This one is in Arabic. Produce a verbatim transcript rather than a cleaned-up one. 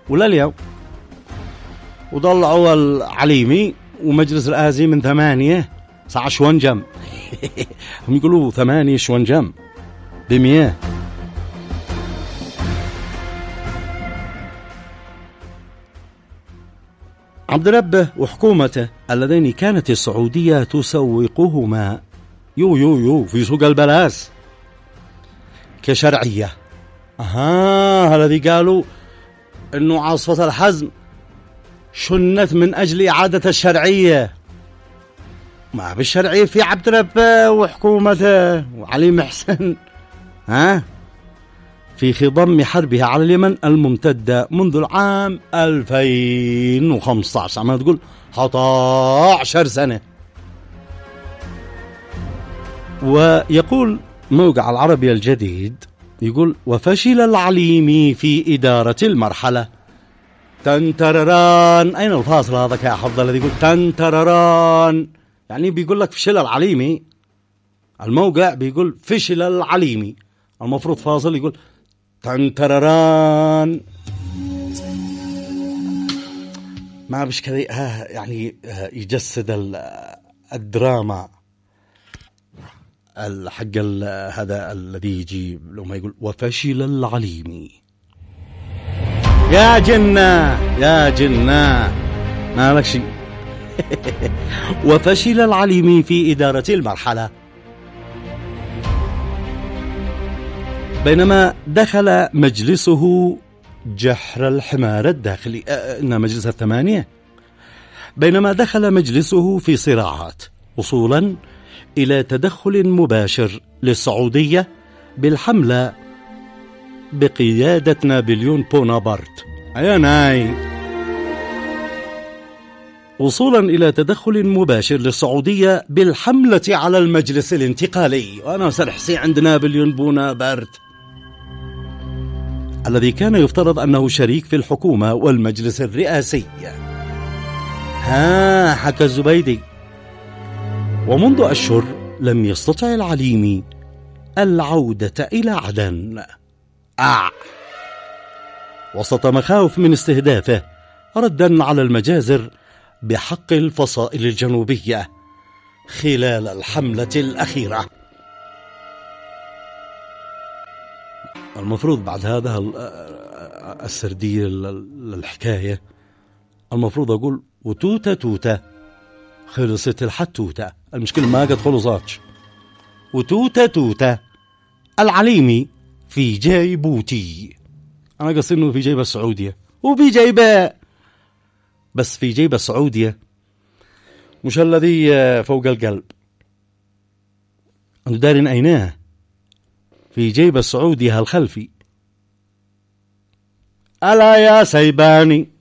ولا اليوم. وطلعوا العليمي ومجلس الآزي من ثمانية ساعة شونجم. هم يقولوا ثمانية شونجم بمياه. عبد ربه وحكومته اللذين كانت السعودية تسوقهما يو يو يو في سوق البلاس كشرعية. أها الذي قالوا إنه عاصفة الحزم شنت من أجل إعادة الشرعية. ما بالشرعية في عبد ربه وحكومته وعلي محسن، ها، في خضم حربها على اليمن الممتدة منذ العام ألفين وخمسة عشر، عم تقول أحد عشر سنة. ويقول موقع العربي الجديد، يقول وفشل العليمي في إدارة المرحلة. تنترران، أين الفاصل هذا يا حفظ الذي يقول تنترران؟ يعني بيقول لك فشل العليمي، الموقع بيقول فشل العليمي، المفروض فاصل يقول تنترران. ما بش كذا يعني يجسد الدراما الحق هذا الذي يجي لما يقول وفشل العليمي. يا جنة يا جنة ما لك شيء. وفشل العليمي في إدارة المرحلة بينما دخل مجلسه جحر الحمار الداخلي. إن مجلس الثمانية بينما دخل مجلسه في صراعات وصولا إلى تدخل مباشر للسعودية بالحملة بقيادة نابليون بونابرت. يا ناي وصولا إلى تدخل مباشر للسعودية بالحملة على المجلس الانتقالي. وأنا سنحسي عند نابليون بونابرت الذي كان يفترض أنه شريك في الحكومة والمجلس الرئاسي. ها حكى الزبيدي. ومنذ أشهر لم يستطع العليمي العودة إلى عدن آه. وسط مخاوف من استهدافه ردا على المجازر بحق الفصائل الجنوبية خلال الحملة الأخيرة. المفروض بعد هذا السردية للحكاية المفروض أقول وتوتة توتة خلصت الحتوتة. المشكلة ما قد خلصاتش. وتوتة توتة العليمي في جيبوتي. أنا قصدي إنه في جيب السعودية وفي جيبه، بس في جيب السعودية مش الذي فوق القلب. أنتو دارين أيناه؟ في جيب السعودية الخلفي. ألا يا سيباني